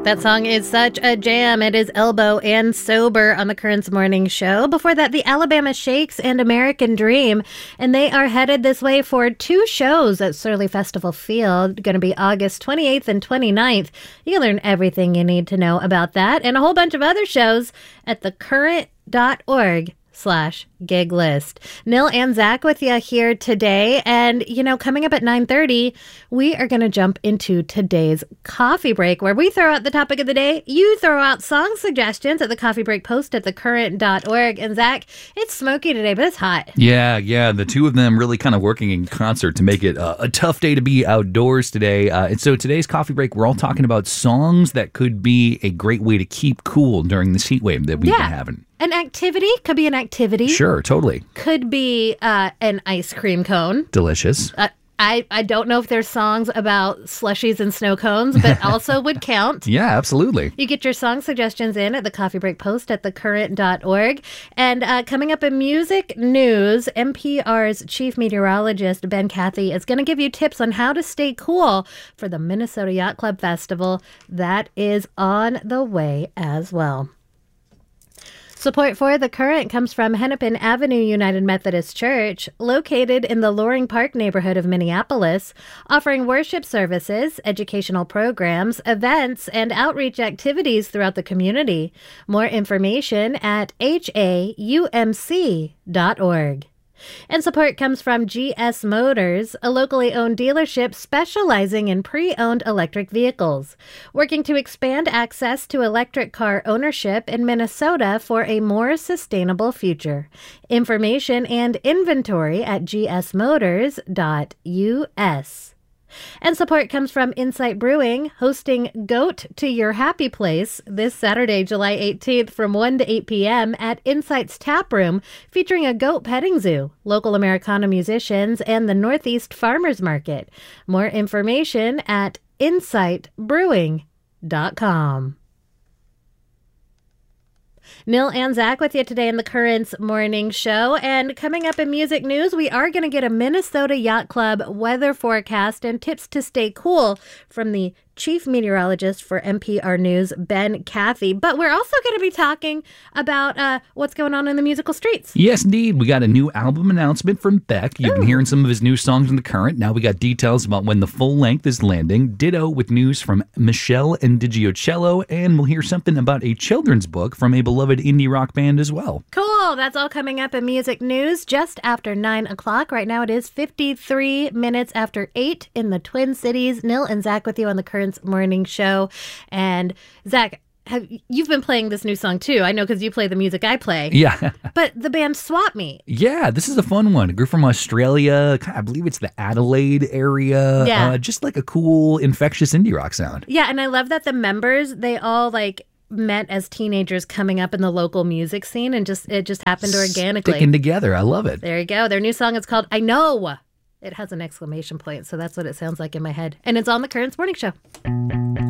That song is such a jam. It is Elbow and Sober on the Currents Morning Show. Before that, the Alabama Shakes and American Dream. And they are headed this way for 2 shows at Surly Festival Field. Going to be August 28th and 29th. You can learn everything you need to know about that and a whole bunch of other shows at thecurrent.org/gig list. Nil and Zach with you here today. And, coming up at 9:30, we are going to jump into today's coffee break, where we throw out the topic of the day. You throw out song suggestions at the coffee break post at thecurrent.org. And Zach, it's smoky today, but it's hot. Yeah. The two of them really kind of working in concert to make it a tough day to be outdoors today. And so today's coffee break, we're all talking about songs that could be a great way to keep cool during this heat wave that we've been having. An activity could be an activity. Sure, totally. Could be an ice cream cone. Delicious. I don't know if there's songs about slushies and snow cones, but also would count. Yeah, absolutely. You get your song suggestions in at the coffee break post at thecurrent.org. And coming up in music news, NPR's chief meteorologist, Ben Cathy, is going to give you tips on how to stay cool for the Minnesota Yacht Club Festival. That is on the way as well. Support for The Current comes from Hennepin Avenue United Methodist Church, located in the Loring Park neighborhood of Minneapolis, offering worship services, educational programs, events, and outreach activities throughout the community. More information at haumc.org. And support comes from GS Motors, a locally owned dealership specializing in pre-owned electric vehicles, working to expand access to electric car ownership in Minnesota for a more sustainable future. Information and inventory at gsmotors.us. And support comes from Insight Brewing, hosting Goat to Your Happy Place this Saturday, July 18th from 1 to 8 p.m. at Insight's Tap Room, featuring a goat petting zoo, local Americana musicians, and the Northeast Farmers Market. More information at insightbrewing.com. Nil and Zach with you today in the Currents Morning Show. And coming up in music news, we are going to get a Minnesota Yacht Club weather forecast and tips to stay cool from the chief meteorologist for NPR News, Ben Cathy. But we're also going to be talking about what's going on in the musical streets. Yes, indeed. We got a new album announcement from Beck. You've been hearing some of his new songs in The Current. Now we got details about when the full length is landing. Ditto with news from Michelle and Digiocello. And we'll hear something about a children's book from a beloved indie rock band as well. Cool. That's all coming up in music news just after 9 o'clock. Right now it is 53 minutes after 8 in the Twin Cities. Nil and Zach with you on the Currents Morning Show. And Zach, you've been playing this new song too. I know because you play the music I play. Yeah. But the band Swap Meet. Yeah, this is a fun one. A group from Australia. I believe it's the Adelaide area. Yeah. Just like a cool, infectious indie rock sound. Yeah, and I love that the members, they all met as teenagers coming up in the local music scene, and it just happened organically. Sticking together. I love it. There you go. Their new song is called I Know. It has an exclamation point, so that's what it sounds like in my head. And it's on the Currents Morning Show.